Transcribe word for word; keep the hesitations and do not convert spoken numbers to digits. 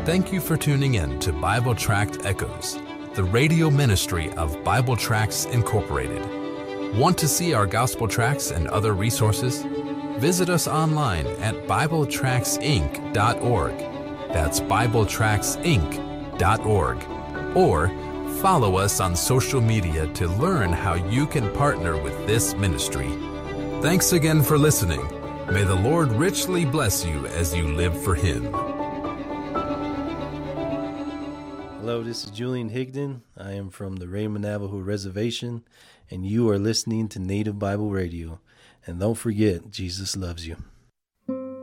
Thank you for tuning in to Bible Tract Echoes, the radio ministry of Bible Tracts Incorporated. Want to see our gospel tracts and other resources? Visit us online at bible tracts inc dot org. That's bible tracts inc dot org. Or follow us on social media to learn how you can partner with this ministry. Thanks again for listening. May the Lord richly bless you as you live for Him. Hello, this is Julian Higdon. I am from the Raymond Navajo Reservation, and you are listening to Native Bible Radio. And don't forget, Jesus loves you.